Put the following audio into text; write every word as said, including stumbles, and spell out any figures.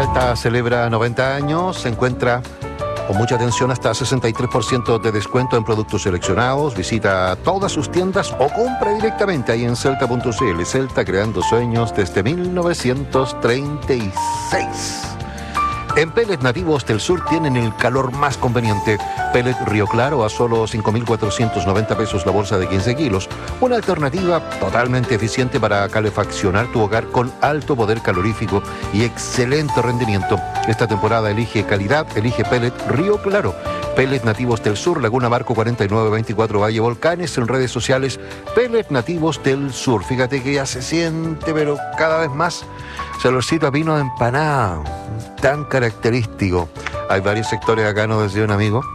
Celta celebra noventa años, se encuentra con mucha atención hasta sesenta y tres por ciento de descuento en productos seleccionados. Visita todas sus tiendas o compra directamente ahí en celta punto c l. Celta, creando sueños desde mil novecientos treinta y seis. En Pellet Nativos del Sur tienen el calor más conveniente. Pellet Río Claro a solo cinco mil cuatrocientos noventa pesos la bolsa de quince kilos. Una alternativa totalmente eficiente para calefaccionar tu hogar con alto poder calorífico y excelente rendimiento. Esta temporada elige calidad, elige Pellet Río Claro. Pellet Nativos del Sur, Laguna Marco cuarenta y nueve veinticuatro Valle Volcanes, en redes sociales Pellet Nativos del Sur. Fíjate que ya se siente, pero cada vez más, olorcito a pino de empanada, tan característico. Hay varios sectores acá, nos decía un amigo,